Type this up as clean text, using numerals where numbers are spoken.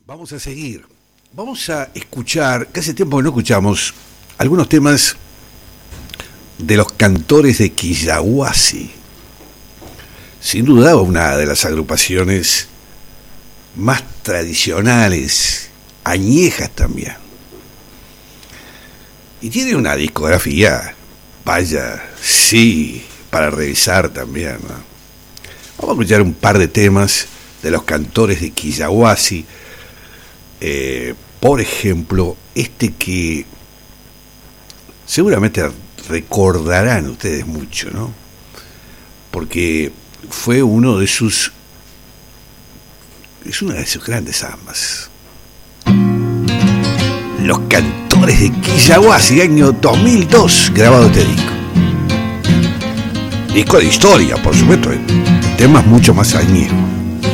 Vamos a seguir. Vamos a escuchar, que hace tiempo que no escuchamos, algunos temas de los Cantores de Quillahuasi. Sin duda una de las agrupaciones más tradicionales, añejas también. Y tiene una discografía, vaya, sí, para revisar también, ¿no? Vamos a escuchar un par de temas de los Cantores de Quillahuasi. Por ejemplo, este que seguramente recordarán ustedes mucho, ¿no? Porque fue es una de sus grandes ambas. Los Cantores de Quillahuasi, año 2002, grabado este disco. Disco de historia, por supuesto, temas mucho más añejos.